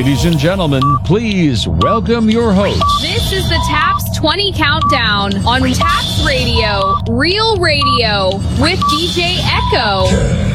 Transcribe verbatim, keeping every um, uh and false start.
Ladies and gentlemen, please welcome your host. This is the Taps twenty Countdown on Taps Radio, Real Radio, with D J Echo.